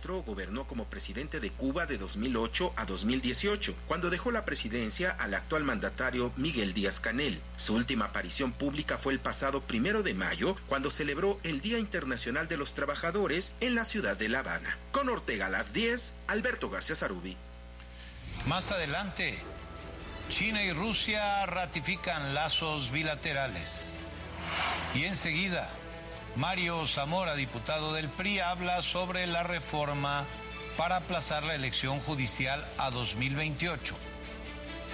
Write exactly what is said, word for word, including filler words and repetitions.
Castro gobernó como presidente de Cuba de dos mil ocho a dos mil dieciocho, cuando dejó la presidencia al actual mandatario Miguel Díaz-Canel. Su última aparición pública fue el pasado primero de mayo, cuando celebró el Día Internacional de los Trabajadores en la ciudad de La Habana. Con Ortega a las diez, Alberto García Zarubi. Más adelante, China y Rusia ratifican lazos bilaterales. Y enseguida, Mario Zamora, diputado del P R I, habla sobre la reforma para aplazar la elección judicial a dos mil veintiocho.